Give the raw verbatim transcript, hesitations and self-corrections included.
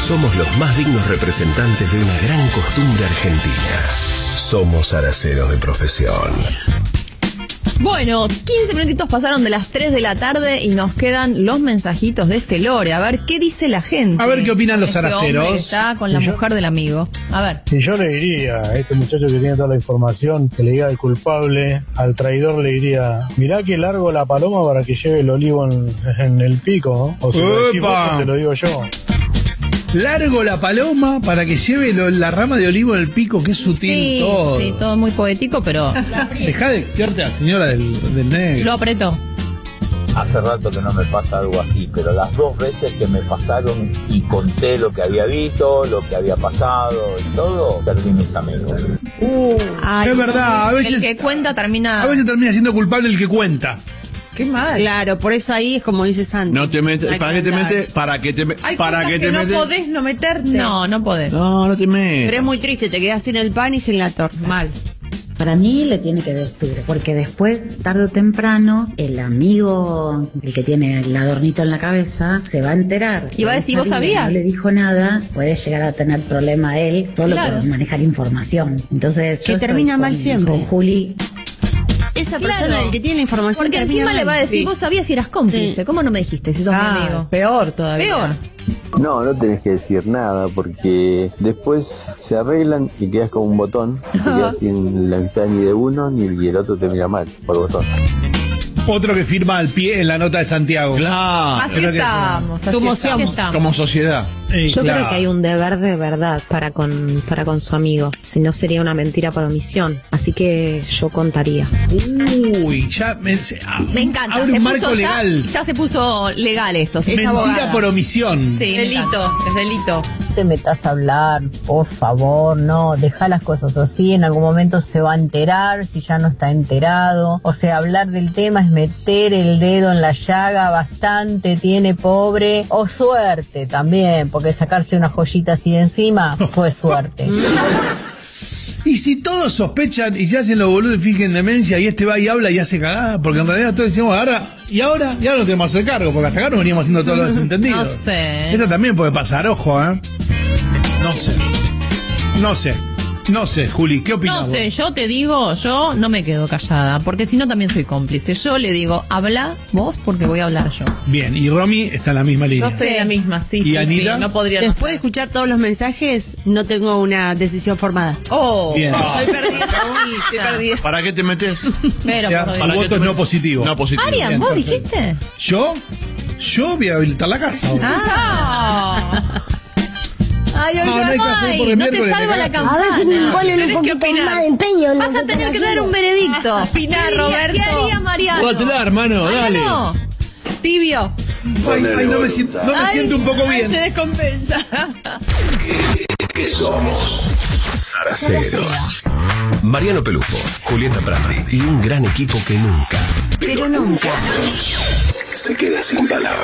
Somos los más dignos representantes de una gran costumbre argentina. Somos araceros de profesión. Bueno, quince minutitos pasaron de las tres de la tarde y nos quedan los mensajitos de este Lore. A ver, ¿qué dice la gente? A ver qué opinan los este araceros. hombre está con la Sí, mujer yo... del amigo. A ver. Si yo le diría a este muchacho que tiene toda la información, que le diga al culpable, al traidor le diría, mirá que largo la paloma para que lleve el olivo en, en el pico, ¿no? O se lo decís vos o se lo digo yo. Largo la paloma para que lleve lo, la rama de olivo en el pico, que es sutil Sí, todo. sí, todo muy poético, pero Dejá de quedarte a la señora del, del negro. lo apretó. Hace rato que no me pasa algo así, pero las dos veces que me pasaron y conté lo que había visto, lo que había pasado y todo, perdí mis amigos. Uh, es verdad, a veces, el que cuenta termina... a veces termina siendo culpable el que cuenta. Qué mal. Claro, por eso ahí es como dice Santi. No te metes, ¿para qué te metes? ¿Para qué te metes? Hay ¿Para cosas qué que te no metes? podés no meterte. No, no podés. No, no te metes. Pero es muy triste, te quedas sin el pan y sin la torta. Mal. Para mí le tiene que decir, porque después, tarde o temprano, el amigo, el que tiene el adornito en la cabeza, se va a enterar. Y va a decir, ¿vos sabías? No le dijo nada, puede llegar a tener problema él solo Claro. por manejar información. Entonces, Que yo termina estoy mal con- siempre. Con Juli. Esa Claro. persona, el que tiene la información, Porque termina encima le va a mal. decir, Sí. vos sabías si eras cómplice. Sí. ¿Cómo no me dijiste si sos mi amigo? Peor todavía. Peor. No, no tenés que decir nada porque después se arreglan y quedas como un botón y te quedas sin la amistad ni de uno ni el otro te mira mal por botón. Otro que firma al pie en la nota de Santiago. Claro. Así Creo que- estamos. Así Tu emoción. estamos. estamos. Como sociedad. Eh, Yo claro. creo que hay un deber de verdad para con, para con su amigo. Si no, sería una mentira por omisión. Así que yo contaría. Uy, ya me, se- ah, Me encanta. abre Se un puso marco ya, legal. ya se puso legal esto. Sí, Mentira por omisión. Sí, delito. Es delito. te metas a hablar, por favor, no, deja las cosas así, en algún momento se va a enterar si ya no está enterado, o sea, hablar del tema es meter el dedo en la llaga, bastante tiene pobre, o suerte también, porque sacarse una joyita así de encima fue suerte. Y si todos sospechan y se hacen los boludos y fingen demencia y este va y habla y hace cagada, porque en realidad todos decimos, ahora, y ahora, ya no tenemos que hacer cargo, porque hasta acá nos veníamos haciendo todos los desentendidos. No sé. Eso también puede pasar, ojo, ¿eh? No sé. No sé. No sé, Juli, ¿qué opinas No vos? sé, yo te digo, yo no me quedo callada, porque si no también soy cómplice. Yo le digo, habla vos porque voy a hablar yo. Bien, y Romy está en la misma línea. Yo soy la misma, sí. ¿Y sí, Anita? sí, no podría no Después de ser. escuchar todos los mensajes, no tengo una decisión formada. Oh, Bien. Estoy perdida. Estoy perdida. ¿Para qué te metes? Pero, O sea, por tu favor. voto es no positivo. No positivo. Marian, Bien, ¿vos perfecto. dijiste? ¿Yo? Yo voy a habilitar la casa. ahora. Ah. Ay, No, no hay que hacer por Ay, el no te miércoles, salva me la cagaste. campana. A ver si me ponen un Tenés que poquito opinar. más de empeño. en lo Vas a que tener que están dar un haciendo. veredicto. Opiná, ¿Qué haría- Roberto. ¿Qué haría Mariano? Júgatela, hermano, dale. Mariano. Tibio. Ay, ay, no me, siento, no me Ay, siento un poco ay, bien. se descompensa. ¿Qué somos? Zaraceros. Mariano Pelufo, Julieta Prandi y un gran equipo que nunca, Pero nunca se queda sin palabras.